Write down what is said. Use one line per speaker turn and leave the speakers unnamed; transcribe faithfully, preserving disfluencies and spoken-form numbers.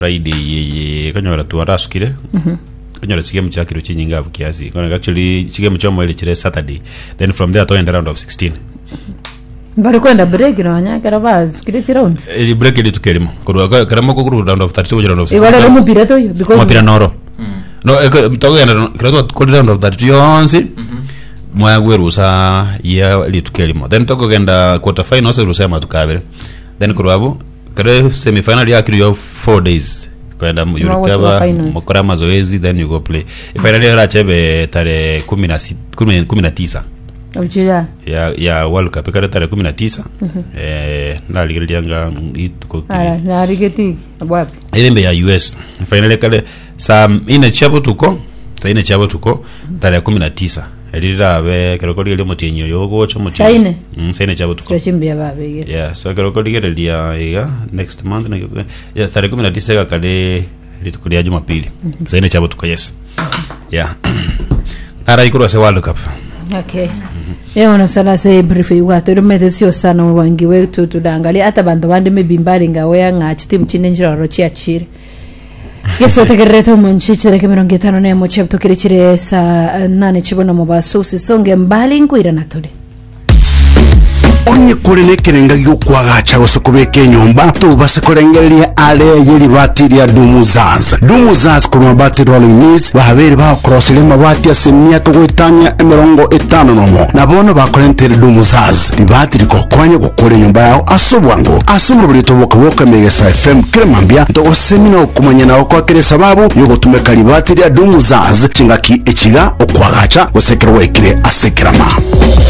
Friday kanyora tuwarasukire mhm kanyora chigemu chakiro chinyinga kiasi kana actually chigemu chomo ile chire Saturday then from there to end round of sixteen
bari kwenda break no anya karabaz kire round
e break ile tukerimo kurwa karamo ko round of thirty-two round of sixteen
ibara mu pira to because
mu pira noro no to yenda kira to round of thirty-two yonsi moya gwerusa ya ile tukerimo then to genda quarter final so rusa matukabere then kurwabo kare semi final ya kiro four days kwenda you recover mukora mazoezi then you go play final ya chebe tare kumi na sita kumi na tisa
Ujira
ya ya World Cup kare tare kumi na tisa eh na ligirianga ituko
ara na rigeti abwapi
ile ya U S final kale sa ine chabo tuko sa ine chabo tuko tare kumi na tisa elira be kerokoli ile motinyo yogo cho motinyo
saine
mm saine chabo tuko
chimbia babe
yeah so kerokoli ile dia ya next month na ya tare kumi na tisa kale litukulia Jumapili saine chabo tuko yes yeah ara ikuru se World Cup.
Okay. Yeye unasala say brief iwato rumete sio sana wangi wetu tudangalia hata bando bande mebimbali ngawe ngachiti mchine njira rochi achire. Yeso tegereto monchichire ke mirongo itanu ne mo chepto kirechire sa nane chibono mo basusi songe mbali ngwira natole.
Onye kurene kirenga gy'okwagacha gusukubeka enyumba tubase kurengereria ale yeli batiri ya Dumuzaz Dumuzaz kuma batiri rolling mills bahabere ba crossile mabati ya semia tugwitanya emirongo itano nomo nabono bakorentere Dumuzaz libatiri ko kwanya gukora enyumba yao asubwango asumuro bulito bokaboka Megesa F M kiremambia to semina okumanya nawo kwa kire sababu yo gutumeka libatiri ya Dumuzaz chingaki echiga okwagacha gusekerwa ikire asekerama.